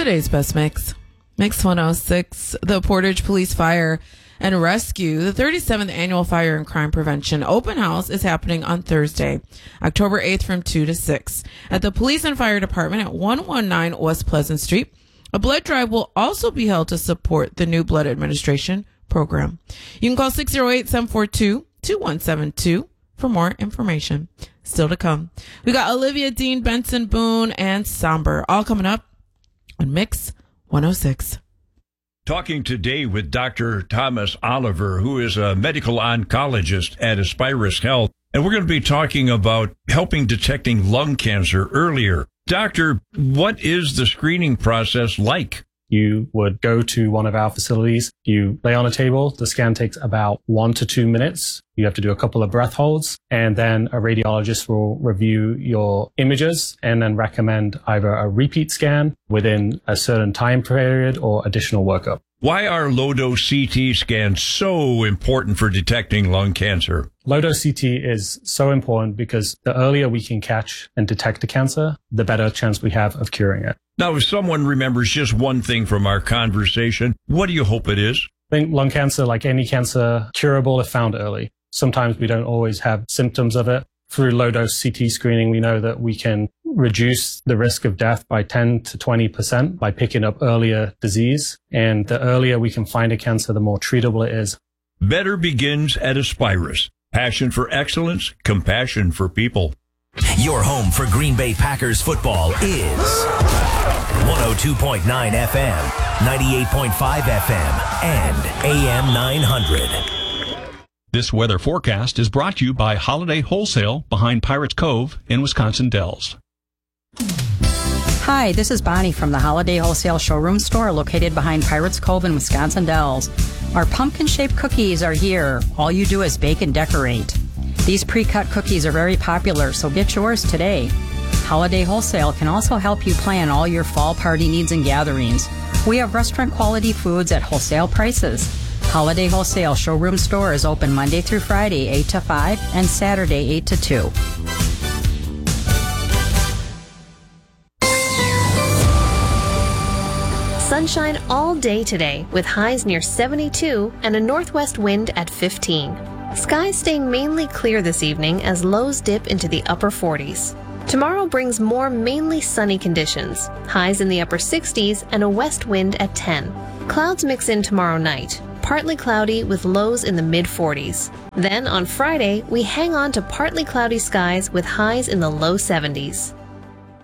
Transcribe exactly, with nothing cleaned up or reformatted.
Today's best mix. Mix one oh six, the Portage Police Fire and Rescue. The thirty-seventh Annual Fire and Crime Prevention Open House is happening on Thursday, October eighth from two to six at the Police and Fire Department at one nineteen West Pleasant Street. A blood drive will also be held to support the new blood administration program. You can call six oh eight, seven four two, two one seven two for more information. Still to come. We got Olivia Dean, Benson Boone, and Somber all coming up on Mix one oh six. Talking today with Doctor Thomas Oliver, who is a medical oncologist at Aspirus Health. And we're going to be talking about helping detecting lung cancer earlier. Doctor, what is the screening process like? You would go to one of our facilities, you lay on a table, the scan takes about one to two minutes. You have to do a couple of breath holds, and then a radiologist will review your images and then recommend either a repeat scan within a certain time period or additional workup. Why are low-dose C T scans so important for detecting lung cancer? Low-dose C T is so important because the earlier we can catch and detect the cancer, the better chance we have of curing it. Now, if someone remembers just one thing from our conversation, what do you hope it is? I think lung cancer, like any cancer, curable if found early. Sometimes we don't always have symptoms of it. Through low-dose C T screening, we know that we can reduce the risk of death by ten to twenty percent by picking up earlier disease. And the earlier we can find a cancer, the more treatable it is. Better begins at Aspirus. Passion for excellence, compassion for people. Your home for Green Bay Packers football is one oh two point nine F M, ninety-eight point five F M, and A M nine hundred. This weather forecast is brought to you by Holiday Wholesale behind Pirates Cove in Wisconsin Dells. Hi, this is Bonnie from the Holiday Wholesale Showroom Store located behind Pirates Cove in Wisconsin Dells. Our pumpkin-shaped cookies are here. All you do is bake and decorate. These pre-cut cookies are very popular, so get yours today. Holiday Wholesale can also help you plan all your fall party needs and gatherings. We have restaurant-quality foods at wholesale prices. Holiday Wholesale Showroom Store is open Monday through Friday, eight to five, and Saturday, eight to two. Sunshine all day today with highs near seventy-two and a northwest wind at fifteen. Skies staying mainly clear this evening as lows dip into the upper forties. Tomorrow brings more mainly sunny conditions, highs in the upper sixties and a west wind at ten. Clouds mix in tomorrow night, partly cloudy with lows in the mid forties. Then on Friday, we hang on to partly cloudy skies with highs in the low seventies.